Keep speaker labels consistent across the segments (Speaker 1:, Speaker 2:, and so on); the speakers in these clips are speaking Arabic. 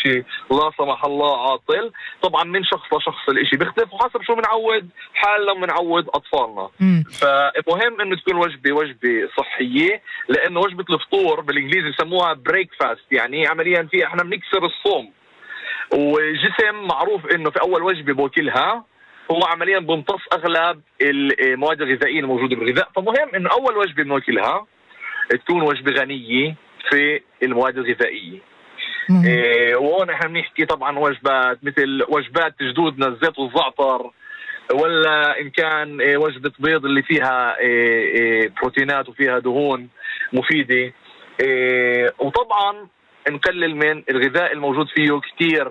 Speaker 1: إشي لا سمح الله عاطل. طبعا من شخص لشخص الإشي بيختلف وحسب شو بنعود حالنا بنعود أطفالنا. فمهم إنه تكون وجبة صحية، لأنه وجبة الفطور بالإنجليزي يسموها بريك فاست، يعني عمليا في إحنا بنكسر الصوم، وجسم معروف إنه في أول وجبة بوكلها هو عمليا بيمتص أغلب المواد الغذائية الموجودة بالغذاء. فمهم إنه أول وجبة بنوكلها تكون وجبة غنية في المواد الغذائية. وهون احنا بنحكي طبعا وجبات مثل وجبات جدودنا الزيت والزعتر، ولا ان كان وجبة بيض اللي فيها بروتينات وفيها دهون مفيدة. وطبعا نقلل من الغذاء الموجود فيه كتير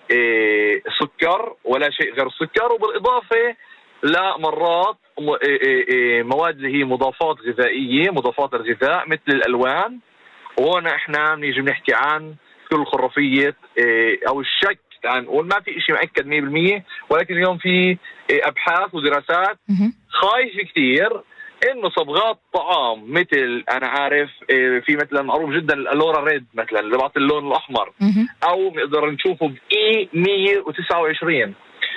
Speaker 1: سكر ولا شيء غير السكر، وبالإضافة لمرات مواد اللي هي مضافات غذائية، مضافات الغذاء مثل الألوان. وهون احنا بنيجي بنحكي عن كل خرافية او الشك عن، وما في اشي مؤكد 100%، ولكن اليوم في ابحاث ودراسات خايفة كتير انه صبغات طعام مثل انا عارف في مثلا معروف جدا الالورا ريد مثلا اللي بعطي اللون الاحمر، او نقدر نشوفه بإي 129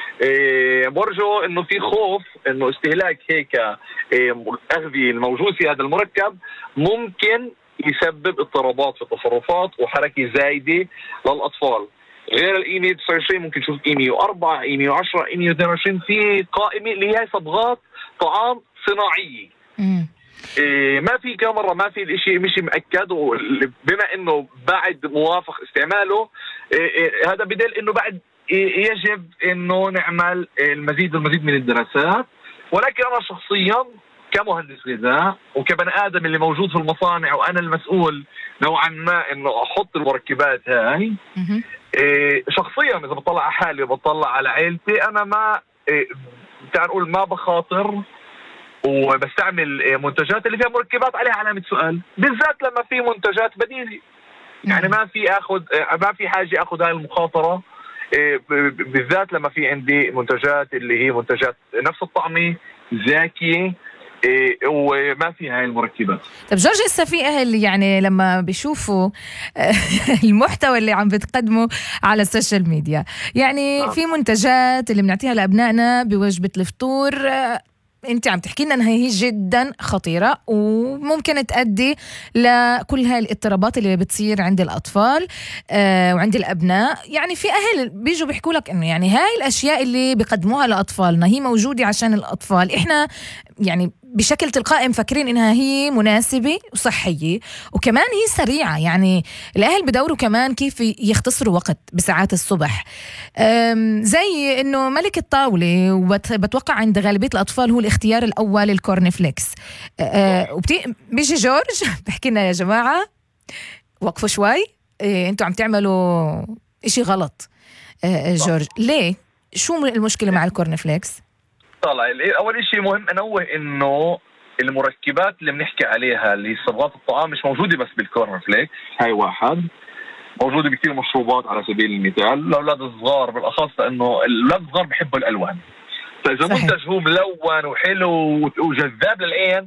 Speaker 1: برجو انه في خوف انه استهلاك هيك اغذية الموجود في هذا المركب ممكن يسبب اضطرابات في التصرفات وحركة زايدة للأطفال. غير الإي 129 ممكن نشوف إي 104 إي 110 إي 122 في قائمة اللي هي صبغات طعام صناعية. ما في كاميرا، ما في الاشي مش مؤكد، بما انه بعد موافق استعماله هذا بدل انه بعد يجب انه نعمل المزيد من الدراسات. ولكن انا شخصيا كمهندس غذاء وكبني ادم اللي موجود في المصانع وانا المسؤول نوعا ما انه احط المركبات هاي، شخصيا اذا بطلع على حالي وبطلع على عائلتي انا ما تعال نقول ما بخاطر وبستعمل منتجات اللي فيها مركبات عليها علامة سؤال، بالذات لما في منتجات بديلة. يعني ما في حاجة اخذ هاي المخاطرة، بالذات لما في عندي منتجات اللي هي منتجات نفس الطعمة زاكية وما فيها هاي المركبات.
Speaker 2: طب جورج، هسه في أهل يعني لما بيشوفوا المحتوى اللي عم بتقدمه على السوشيال ميديا، يعني في منتجات اللي بنعطيها لأبنائنا بوجبة الفطور، انت عم تحكي لنا انها هي جدا خطيره وممكن تؤدي لكل هاي الاضطرابات اللي بتصير عند الاطفال وعند الابناء. يعني في اهل بيجوا بيحكوا لك انه يعني هاي الاشياء اللي بيقدموها لاطفالنا هي موجوده عشان الاطفال، احنا يعني بشكل تلقائي مفكرين انها هي مناسبه وصحيه وكمان هي سريعه. يعني الاهل بدوروا كمان كيف يختصروا وقت بساعات الصبح، زي انه ملك الطاوله، وبتوقع عند غالبيه الاطفال هو الاختيار الاول الكورن فليكس. بيجي جورج بحكي لنا يا جماعه وقفوا شوي، انتوا عم تعملوا اشي غلط. جورج ليه؟ شو المشكله مع الكورن فليكس؟
Speaker 1: طلع اول شيء مهم انوه انه المركبات اللي بنحكي عليها اللي هي صبغات الطعام مش موجوده بس بالكورن فليكس، هاي واحد، موجوده بكثير مشروبات على سبيل المثال الاولاد الصغار بالاخص، لانه الاولاد الصغار بيحبوا الالوان. فاذا منتج هو ملون وحلو وجذاب للعين،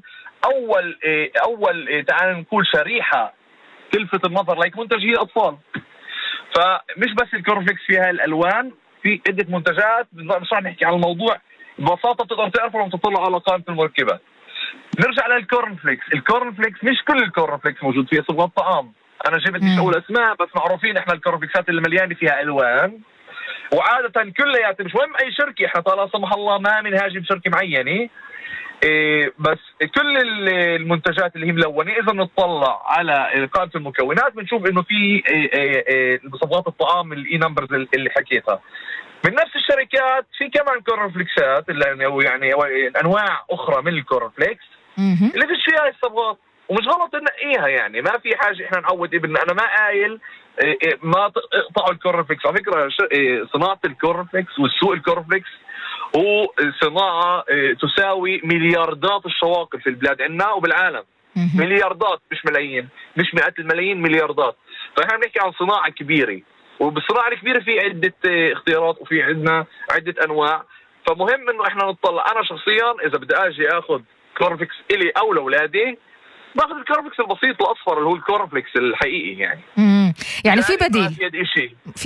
Speaker 1: اول تعال نقول شريحه تلفت النظر لايك منتج هي اطفال. فمش بس الكورن فليكس فيها الالوان، في عده منتجات مش رح نحكي على الموضوع ببساطة تقدر تعرفه لما تطلع على قائمة المركبات. نرجع للكورن فليكس. الكورن فليكس مش كل الكورن فليكس موجود فيها صبغات طعام، أنا جبت مش أقول أسماء بس معروفين إحنا الكورن فليكسات اللي مليانة فيها ألوان، وعادة كلياتها مش مهم أي شركة، إحنا لا سمح الله ما بنهاجم شركة معينة، بس كل المنتجات اللي هي ملونة إذا نطلع على قائمة المكونات بنشوف إنه في صبغات الطعام الإي نمبرز اللي حكيتها. من نفس الشركات في كمان كورن فليكسات اللي يعني انواع اخرى من الكورن فليكس اللي فيش فيها الصبغات، ومش غلط ننقيها. يعني ما في حاجه احنا نعود ابننا، انا ما قايل ما تقطعوا الكورن فليكس. على فكره صناعه الكورن فليكس والسوق الكورن فليكس هو صناعه تساوي ملياردات الشواقل في البلاد عندنا وبالعالم. ملياردات مش ملايين، مش مئات الملايين، ملياردات. فاحنا بنحكي عن صناعه كبيره، وبالصناعة الكبيرة في عدة اختيارات وفي عندنا عدة أنواع. فمهم إنه إحنا نطلع. أنا شخصياً إذا بدي أجي أخذ كورن فليكس إلي أو لأولادي باخذ الكورن فليكس البسيط الأصفر اللي هو الكورن فليكس الحقيقي. يعني
Speaker 2: يعني في بديل.